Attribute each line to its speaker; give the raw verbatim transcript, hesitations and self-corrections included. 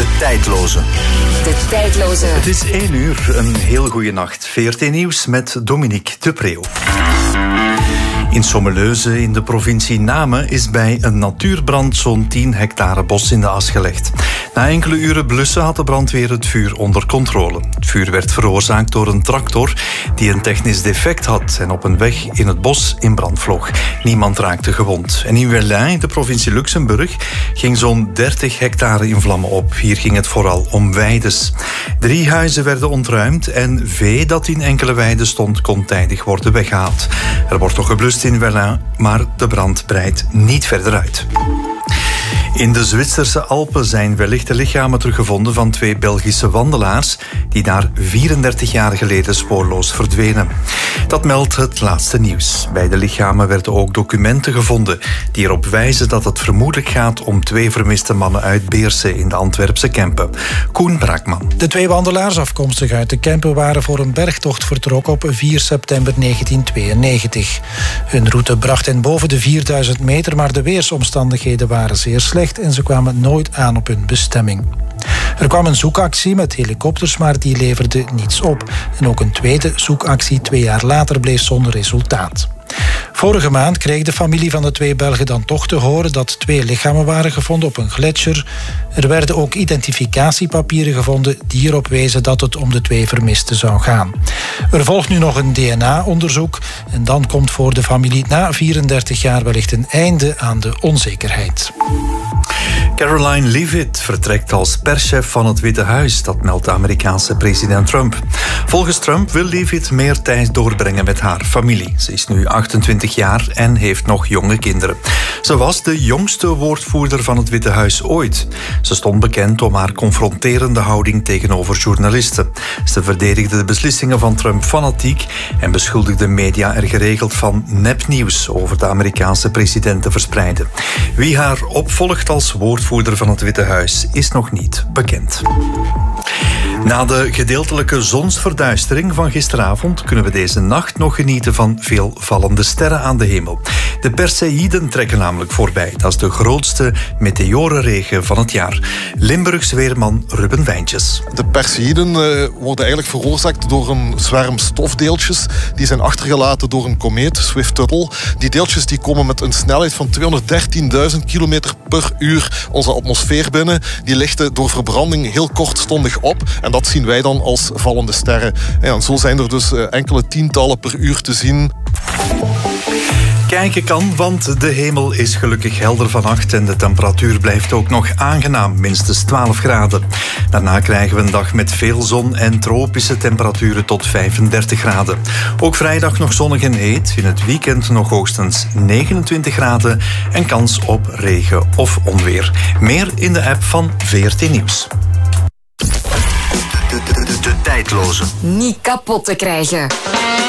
Speaker 1: tijdloze.
Speaker 2: De tijdloze.
Speaker 1: Het is één uur, een heel goede nacht. V R T Nieuws met Dominique de Preeuw. In Sommeleuze in de provincie Namen is bij een natuurbrand zo'n tien hectare bos in de as gelegd. Na enkele uren blussen had de brandweer het vuur onder controle. Het vuur werd veroorzaakt door een tractor die een technisch defect had en op een weg in het bos in brand vloog. Niemand raakte gewond. En in Welin, in de provincie Luxemburg, ging zo'n dertig hectare in vlammen op. Hier ging het vooral om weides. Drie huizen werden ontruimd en vee dat in enkele weiden stond kon tijdig worden weggehaald. Er wordt nog geblust in Welin, maar de brand breidt niet verder uit. In de Zwitserse Alpen zijn wellicht de lichamen teruggevonden van twee Belgische wandelaars die daar vierendertig jaar geleden spoorloos verdwenen. Dat meldt het laatste nieuws. Bij de lichamen werden ook documenten gevonden die erop wijzen dat het vermoedelijk gaat om twee vermiste mannen uit Beersen in de Antwerpse Kempen. Koen Braakman.
Speaker 3: De twee wandelaars afkomstig uit de Kempen waren voor een bergtocht vertrokken op vier september negentien tweeënnegentig. Hun route bracht hen boven de vierduizend meter, maar de weersomstandigheden waren zeer slecht en ze kwamen nooit aan op hun bestemming. Er kwam een zoekactie met helikopters, maar die leverde niets op. En ook een tweede zoekactie twee jaar later bleef zonder resultaat. Vorige maand kreeg de familie van de twee Belgen dan toch te horen dat twee lichamen waren gevonden op een gletsjer. Er werden ook identificatiepapieren gevonden die erop wezen dat het om de twee vermisten zou gaan. Er volgt nu nog een D N A-onderzoek en dan komt voor de familie na vierendertig jaar wellicht een einde aan de onzekerheid.
Speaker 1: Caroline Leavitt vertrekt als perschef van het Witte Huis, dat meldt de Amerikaanse president Trump. Volgens Trump wil Leavitt meer tijd doorbrengen met haar familie. Ze is nu achtentwintig jaar en heeft nog jonge kinderen. Ze was de jongste woordvoerder van het Witte Huis ooit. Ze stond bekend om haar confronterende houding tegenover journalisten. Ze verdedigde de beslissingen van Trump fanatiek en beschuldigde media er geregeld van nepnieuws over de Amerikaanse president te verspreiden. Wie haar opvolgt als woordvoerder van het Witte Huis is nog niet bekend. Na de gedeeltelijke zonsverduistering van gisteravond kunnen we deze nacht nog genieten van veel vallende sterren aan de hemel. De Perseïden trekken namelijk voorbij. Dat is de grootste meteorenregen van het jaar. Limburgs weerman Ruben Wijntjes.
Speaker 4: De Perseïden uh, worden eigenlijk veroorzaakt door een zwerm stofdeeltjes. Die zijn achtergelaten door een komeet, Swift-Tuttle. Die deeltjes die komen met een snelheid van tweehonderddertienduizend kilometer per uur onze atmosfeer binnen. Die lichten door verbranding heel kortstondig op. En dat zien wij dan als vallende sterren. En zo zijn er dus enkele tientallen per uur te zien.
Speaker 1: Kijken kan, want de hemel is gelukkig helder vannacht en de temperatuur blijft ook nog aangenaam, minstens twaalf graden. Daarna krijgen we een dag met veel zon en tropische temperaturen tot vijfendertig graden. Ook vrijdag nog zonnig en heet, in het weekend nog hoogstens negenentwintig graden en kans op regen of onweer. Meer in de app van V R T Nieuws.
Speaker 2: De tijdloze. Niet kapot te krijgen.